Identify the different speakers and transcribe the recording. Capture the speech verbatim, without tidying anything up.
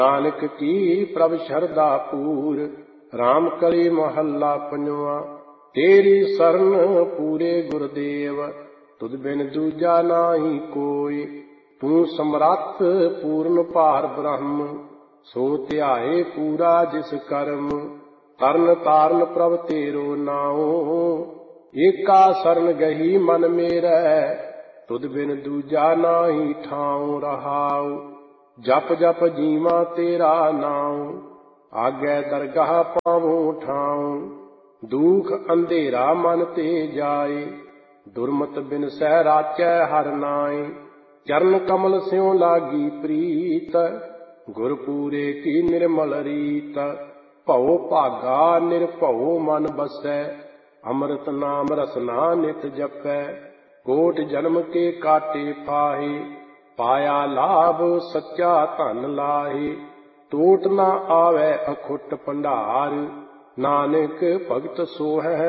Speaker 1: नानक की प्रभ शरदा पूर। राम कली महला पंजवा। तेरी शरण पूरे गुरदेव, तुद बिन दूजा नाही कोई। तू समरथ पूर्ण पार ब्रह्म, सो ध्याए पूरा जिस कर्म। तरन ताਰਨ प्रभ तेरो नाओ, एका शरण गही मन मेरै। तुद बिन दूजा नाही ठाऊं रहाऊ। जप जप जीवा तेरा नाम, आगे दरगाह पावों ठाऊं। दुख अंधेरा मन ते जाए, दुर्मत बिन सह राचै हर नाए। चरण कमल स्यों लागी प्रीत, गुरपूरे की निर्मल रीत। भव भागा निर्भव मन बसै, अमृत नाम रसना नित जपै। कोट जन्म के काटे फाहे, पाया लाभ सच्चा धन लाहे। टोट ना आवे अखुट भंडार, नानक भगत सोहै